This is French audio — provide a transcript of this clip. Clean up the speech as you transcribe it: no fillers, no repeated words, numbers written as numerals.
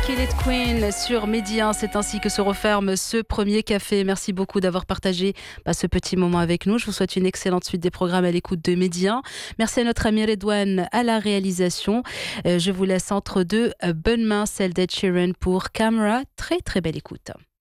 Kill It Queen sur Midi 1. C'est ainsi que se referme ce premier café. Merci beaucoup d'avoir partagé ce petit moment avec nous. Je vous souhaite une excellente suite des programmes à l'écoute de Midi 1. Merci à notre ami Redouane à la réalisation. Je vous laisse entre deux bonnes mains, celle d'Ed Sheeran pour Camera. Très très belle écoute.